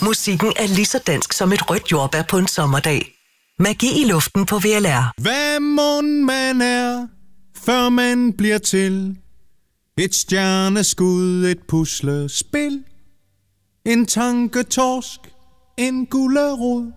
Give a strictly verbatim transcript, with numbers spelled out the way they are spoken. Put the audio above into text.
Musikken er lige så dansk som et rødt jordbær på en sommerdag. Magi i luften på V L R. Hvad mon man er, før man bliver til? Et stjerneskud, et puslespil. En tanketorsk, en gulerod.